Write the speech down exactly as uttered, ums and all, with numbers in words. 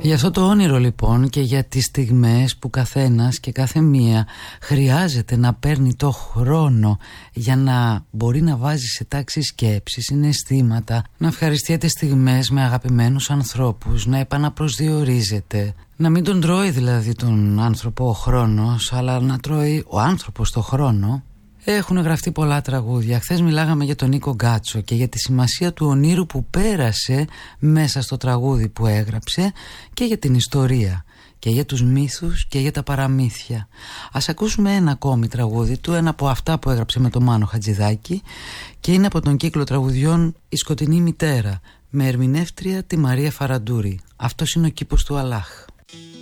Για αυτό το όνειρο λοιπόν και για τις στιγμές που καθένας και κάθε μία χρειάζεται να παίρνει το χρόνο για να μπορεί να βάζει σε τάξη σκέψεις, συναισθήματα, να ευχαριστιέται στιγμές με αγαπημένους ανθρώπους, να επαναπροσδιορίζεται, να μην τον τρώει δηλαδή τον άνθρωπο ο χρόνος, αλλά να τρώει ο άνθρωπος το χρόνο. Έχουν γραφτεί πολλά τραγούδια. Χθες μιλάγαμε για τον Νίκο Γκάτσο και για τη σημασία του ονείρου που πέρασε μέσα στο τραγούδι που έγραψε και για την ιστορία και για τους μύθους και για τα παραμύθια. Ας ακούσουμε ένα ακόμη τραγούδι του, ένα από αυτά που έγραψε με τον Μάνο Χατζηδάκη και είναι από τον κύκλο τραγουδιών «Η σκοτεινή μητέρα» με ερμηνεύτρια τη Μαρία Φαραντούρη. Αυτός είναι ο κήπος του Αλλάχ.